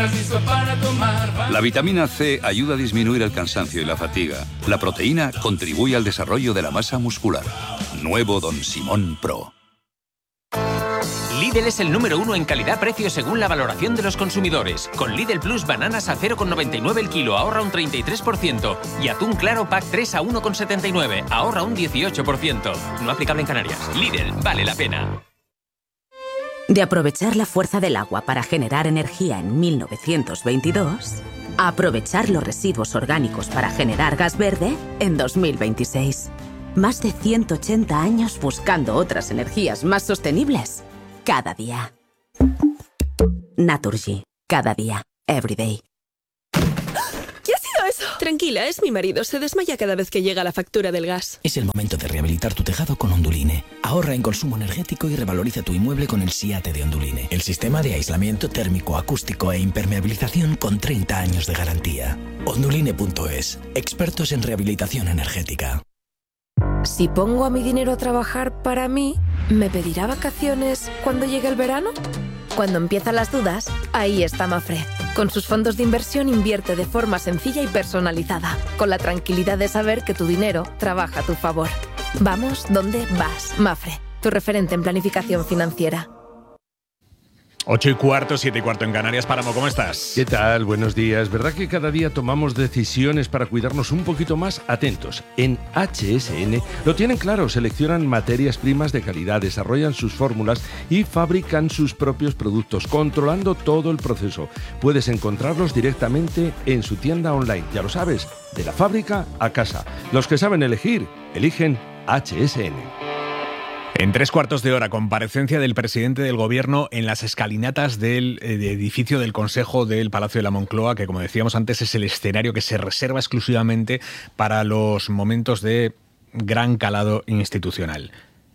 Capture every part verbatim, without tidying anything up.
estás listo para tomar. La vitamina C ayuda a disminuir el cansancio y la fatiga. La proteína contribuye al desarrollo de la masa muscular. Nuevo Don Simón Pro. Lidl es el número uno en calidad-precio según la valoración de los consumidores. Con Lidl Plus bananas a cero coma noventa y nueve el kilo, ahorra un treinta y tres por ciento. Y atún claro pack tres a uno coma setenta y nueve, ahorra un dieciocho por ciento. No aplicable en Canarias. Lidl, vale la pena. De aprovechar la fuerza del agua para generar energía en mil novecientos veintidós, a aprovechar los residuos orgánicos para generar gas verde en dos mil veintiséis. Más de ciento ochenta años buscando otras energías más sostenibles. Cada día. Naturgy. Cada día. Everyday. ¿Qué ha sido eso? Tranquila, es mi marido. Se desmaya cada vez que llega la factura del gas. Es el momento de rehabilitar tu tejado con Onduline. Ahorra en consumo energético y revaloriza tu inmueble con el SIATE de Onduline. El sistema de aislamiento térmico, acústico e impermeabilización con treinta años de garantía. Onduline punto es. Expertos en rehabilitación energética. Si pongo a mi dinero a trabajar para mí, ¿me pedirá vacaciones cuando llegue el verano? Cuando empiezan las dudas, ahí está Mafre. Con sus fondos de inversión invierte de forma sencilla y personalizada, con la tranquilidad de saber que tu dinero trabaja a tu favor. Vamos donde vas. Mafre, tu referente en planificación financiera. Ocho y cuarto, siete y cuarto en Canarias. Páramo, ¿cómo estás? ¿Qué tal? Buenos días. ¿Verdad que cada día tomamos decisiones para cuidarnos un poquito más? Atentos. En H S N lo tienen claro. Seleccionan materias primas de calidad, desarrollan sus fórmulas y fabrican sus propios productos, controlando todo el proceso. Puedes encontrarlos directamente en su tienda online. Ya lo sabes, de la fábrica a casa. Los que saben elegir, eligen H S N. En tres cuartos de hora, comparecencia del presidente del Gobierno en las escalinatas del eh, edificio del Consejo del Palacio de la Moncloa, que, como decíamos antes, es el escenario que se reserva exclusivamente para los momentos de gran calado institucional.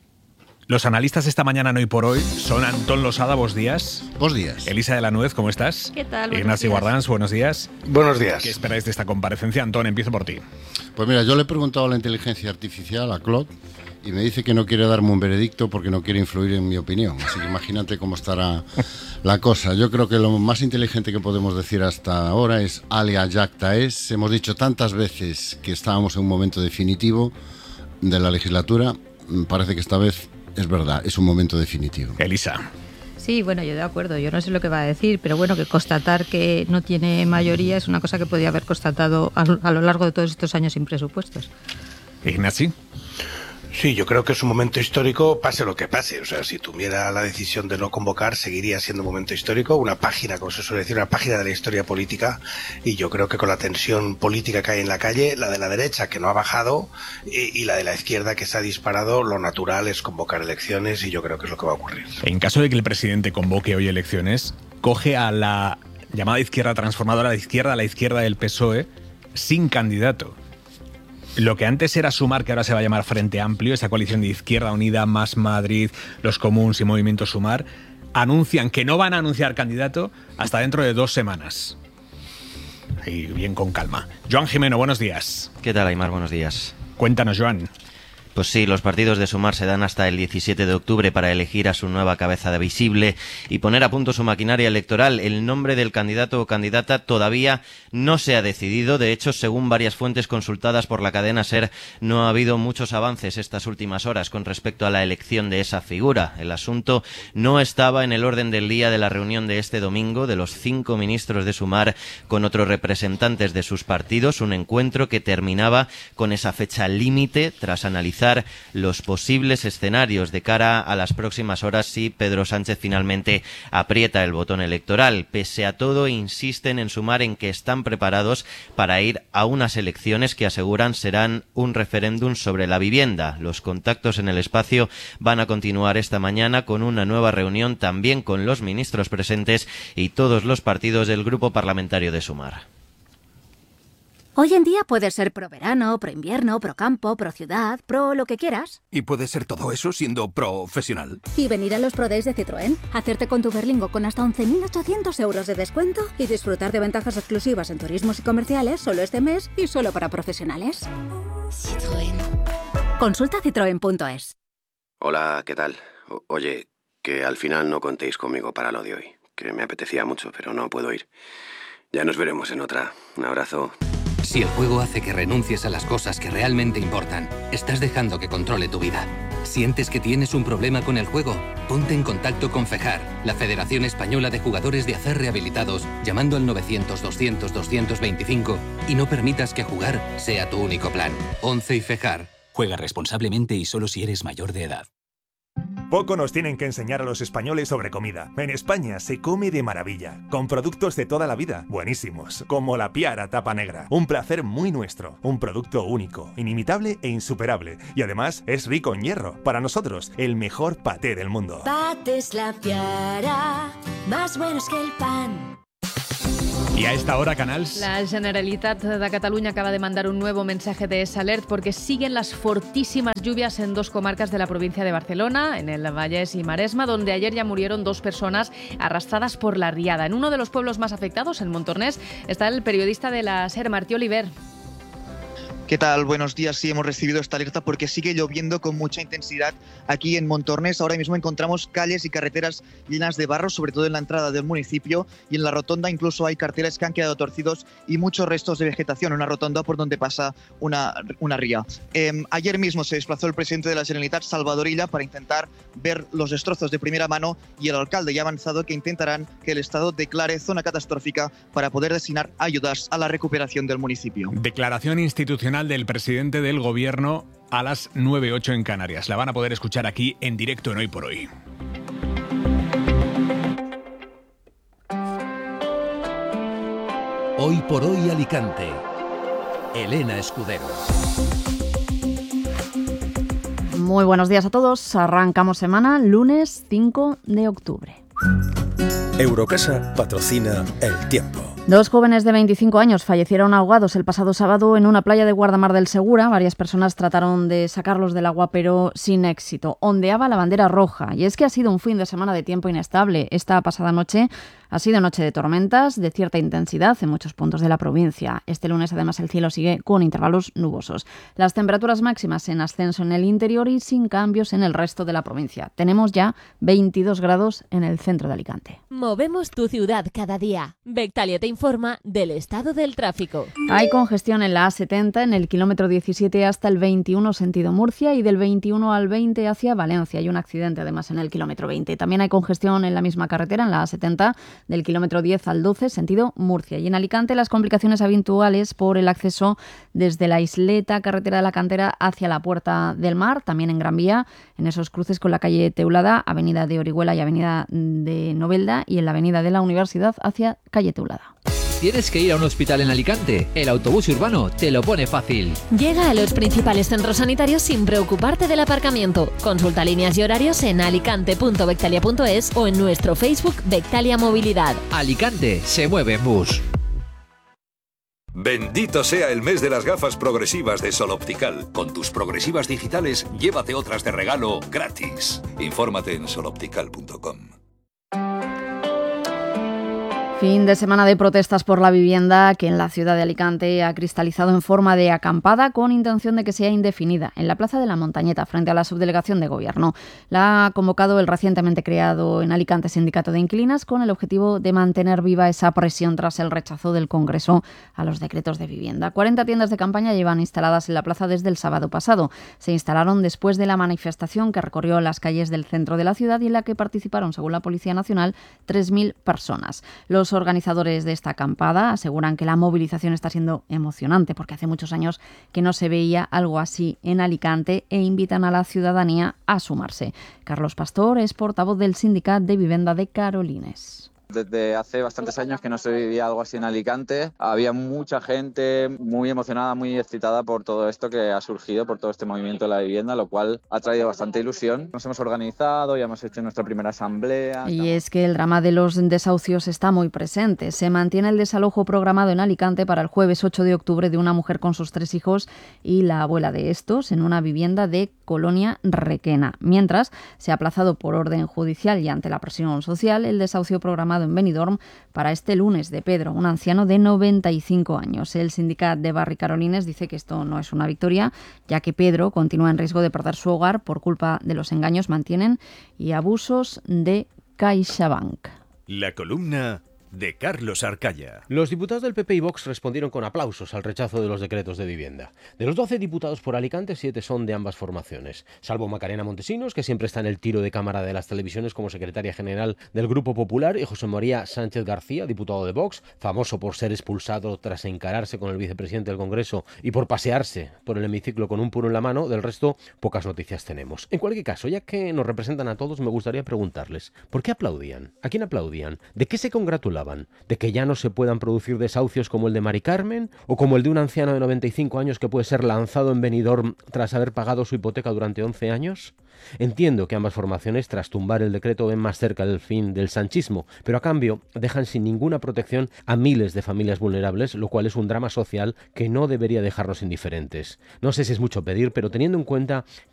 Los analistas esta mañana en Hoy por Hoy son Antón Losada, buenos días. Buenos días. Elisa de la Nuez, ¿cómo estás? ¿Qué tal? Ignacio Guardans, buenos días. Buenos días. ¿Qué esperáis de esta comparecencia? Antón, empiezo por ti. Pues mira, yo le he preguntado a la inteligencia artificial, a Claude, y me dice que no quiere darme un veredicto porque no quiere influir en mi opinión. Así que imagínate cómo estará la cosa. Yo creo que lo más inteligente que podemos decir hasta ahora es alia jacta es. Hemos dicho tantas veces que estábamos en un momento definitivo de la legislatura. Parece que esta vez es verdad, es un momento definitivo. Elisa. Sí, bueno, yo de acuerdo, yo no sé lo que va a decir, pero bueno, que constatar que no tiene mayoría es una cosa que podía haber constatado a, a lo largo de todos estos años sin presupuestos. Ignacio. Sí, yo creo que es un momento histórico, pase lo que pase. O sea, si tuviera la decisión de no convocar, seguiría siendo un momento histórico, una página, como se suele decir, una página de la historia política. Y yo creo que con la tensión política que hay en la calle, la de la derecha, que no ha bajado, y, y la de la izquierda, que se ha disparado, lo natural es convocar elecciones, y yo creo que es lo que va a ocurrir. En caso de que el presidente convoque hoy elecciones, coge a la llamada izquierda transformadora, la izquierda, la izquierda del P S O E, sin candidato. Lo que antes era Sumar, que ahora se va a llamar Frente Amplio, esa coalición de Izquierda Unida, Más Madrid, Los Comuns y Movimiento Sumar, anuncian que no van a anunciar candidato hasta dentro de dos semanas. Y bien con calma. Joan Jimeno, buenos días. ¿Qué tal, Aimar? Buenos días. Cuéntanos, Joan. Pues sí, los partidos de Sumar se dan hasta el diecisiete de octubre para elegir a su nueva cabeza de visible y poner a punto su maquinaria electoral. El nombre del candidato o candidata todavía no se ha decidido. De hecho, según varias fuentes consultadas por la cadena SER, no ha habido muchos avances estas últimas horas con respecto a la elección de esa figura. El asunto no estaba en el orden del día de la reunión de este domingo de los cinco ministros de Sumar con otros representantes de sus partidos, un encuentro que terminaba con esa fecha límite tras analizar los posibles escenarios de cara a las próximas horas si Pedro Sánchez finalmente aprieta el botón electoral. Pese a todo, insisten en Sumar en que están preparados para ir a unas elecciones que aseguran serán un referéndum sobre la vivienda. Los contactos en el espacio van a continuar esta mañana con una nueva reunión también con los ministros presentes y todos los partidos del grupo parlamentario de Sumar. Hoy en día puedes ser pro verano, pro invierno, pro campo, pro ciudad, pro lo que quieras. Y puedes ser todo eso siendo profesional. Y venir a los Pro Days de Citroën, hacerte con tu Berlingo con hasta once mil ochocientos euros de descuento y disfrutar de ventajas exclusivas en turismos y comerciales solo este mes y solo para profesionales. Citroën. Consulta citroen punto es. Hola, ¿qué tal? O- oye, que al final no contéis conmigo para lo de hoy. que me apetecía mucho, pero no puedo ir. Ya nos veremos en otra. Un abrazo. Si el juego hace que renuncies a las cosas que realmente importan, estás dejando que controle tu vida. ¿Sientes que tienes un problema con el juego? Ponte en contacto con FEJAR, la Federación Española de Jugadores de Acer Rehabilitados, llamando al novecientos, doscientos, doscientos veinticinco y no permitas que jugar sea tu único plan. ONCE y FEJAR. Juega responsablemente y solo si eres mayor de edad. Poco nos tienen que enseñar a los españoles sobre comida. En España se come de maravilla, con productos de toda la vida, buenísimos, como la Piara Tapa Negra. Un placer muy nuestro, un producto único, inimitable e insuperable. Y además es rico en hierro. Para nosotros, el mejor paté del mundo. Patés La Piara, más buenos que el pan. Y a esta hora, Canals. La Generalitat de Cataluña acaba de mandar un nuevo mensaje de alert porque siguen las fortísimas lluvias en dos comarcas de la provincia de Barcelona, en el Vallès y Maresma, donde ayer ya murieron dos personas arrastradas por la riada. En uno de los pueblos más afectados, en Montornès, está el periodista de la SER, Martí Oliver. ¿Qué tal? Buenos días. Sí, hemos recibido esta alerta porque sigue lloviendo con mucha intensidad aquí en Montornès. Ahora mismo encontramos calles y carreteras llenas de barro, sobre todo en la entrada del municipio, y en la rotonda incluso hay carteles que han quedado torcidos y muchos restos de vegetación, una rotonda por donde pasa una, una ría. Eh, ayer mismo se desplazó el presidente de la Generalitat, Salvador Illa, para intentar ver los destrozos de primera mano, y el alcalde ya ha avanzado que intentarán que el Estado declare zona catastrófica para poder destinar ayudas a la recuperación del municipio. Declaración institucional del presidente del Gobierno a las nueve ocho en Canarias. La van a poder escuchar aquí en directo en Hoy por Hoy. Hoy por Hoy Alicante. Elena Escudero. Muy buenos días a todos. Arrancamos semana, lunes cinco de octubre. Eurocasa patrocina El Tiempo. Dos jóvenes de veinticinco años fallecieron ahogados el pasado sábado en una playa de Guardamar del Segura. Varias personas trataron de sacarlos del agua, pero sin éxito. Ondeaba la bandera roja. Y es que ha sido un fin de semana de tiempo inestable. Esta pasada noche ha sido noche de tormentas de cierta intensidad en muchos puntos de la provincia. Este lunes, además, el cielo sigue con intervalos nubosos. Las temperaturas máximas en ascenso en el interior y sin cambios en el resto de la provincia. Tenemos ya veintidós grados en el centro de Alicante. Movemos tu ciudad cada día. Bectalia te informa del estado del tráfico. Hay congestión en la A setenta, en el kilómetro diecisiete hasta el veintiuno sentido Murcia y del veintiuno al veinte hacia Valencia. Hay un accidente además en el kilómetro veinte. También hay congestión en la misma carretera, en la A setenta, del kilómetro diez al doce sentido Murcia. Y en Alicante las complicaciones habituales por el acceso desde la Isleta, carretera de la Cantera, hacia la Puerta del Mar. También en Gran Vía, en esos cruces con la calle Teulada, avenida de Orihuela y avenida de Novelda, y en la avenida de la Universidad hacia calle Teulada. ¿Tienes que ir a un hospital en Alicante? El autobús urbano te lo pone fácil. Llega a los principales centros sanitarios sin preocuparte del aparcamiento. Consulta líneas y horarios en alicante punto bectalia punto es o en nuestro Facebook Bectalia Movilidad. Alicante se mueve en bus. Bendito sea el mes de las gafas progresivas de Sol Optical. Con tus progresivas digitales, llévate otras de regalo gratis. Infórmate en sol optical punto com. Fin de semana de protestas por la vivienda que en la ciudad de Alicante ha cristalizado en forma de acampada con intención de que sea indefinida en la Plaza de la Montañeta frente a la subdelegación de Gobierno. La ha convocado el recientemente creado en Alicante Sindicato de Inquilinas con el objetivo de mantener viva esa presión tras el rechazo del Congreso a los decretos de vivienda. cuarenta tiendas de campaña llevan instaladas en la plaza desde el sábado pasado. Se instalaron después de la manifestación que recorrió las calles del centro de la ciudad y en la que participaron, según la Policía Nacional, tres mil personas. Los Los organizadores de esta acampada aseguran que la movilización está siendo emocionante porque hace muchos años que no se veía algo así en Alicante e invitan a la ciudadanía a sumarse. Carlos Pastor es portavoz del Sindicat de Vivienda de Carolines. Desde hace bastantes años que no se vivía algo así en Alicante. Había mucha gente muy emocionada, muy excitada por todo esto que ha surgido, por todo este movimiento de la vivienda, lo cual ha traído bastante ilusión. Nos hemos organizado, ya hemos hecho nuestra primera asamblea. Y es que el drama de los desahucios está muy presente. Se mantiene el desalojo programado en Alicante para el jueves ocho de octubre de una mujer con sus tres hijos y la abuela de estos en una vivienda de Colonia Requena. Mientras, se ha aplazado por orden judicial y ante la presión social el desahucio programado en Benidorm para este lunes de Pedro, un anciano de noventa y cinco años. El sindicat de Barri Carolines dice que esto no es una victoria, ya que Pedro continúa en riesgo de perder su hogar por culpa de los engaños, mantienen, y abusos de CaixaBank. La columna de Carlos Arcaya. Los diputados del P P y Vox respondieron con aplausos al rechazo de los decretos de vivienda. De los doce diputados por Alicante, siete son de ambas formaciones, salvo Macarena Montesinos, que siempre está en el tiro de cámara de las televisiones como secretaria general del Grupo Popular, y José María Sánchez García, diputado de Vox, famoso por ser expulsado tras encararse con el vicepresidente del Congreso y por pasearse por el hemiciclo con un puro en la mano. Del resto, pocas noticias tenemos. En cualquier caso, ya que nos representan a todos, me gustaría preguntarles, ¿por qué aplaudían? ¿A quién aplaudían? ¿De qué se congratulaban? ¿De que ya no se puedan producir desahucios como el de Mari Carmen? ¿O como el de un anciano de noventa y cinco años que puede ser lanzado en Benidorm tras haber pagado su hipoteca durante once años? Entiendo que ambas formaciones, tras tumbar el decreto, ven más cerca del fin del sanchismo, pero a cambio dejan sin ninguna protección a miles de familias vulnerables, lo cual es un drama social que no debería dejarnos indiferentes. No sé si es mucho pedir, pero teniendo en cuenta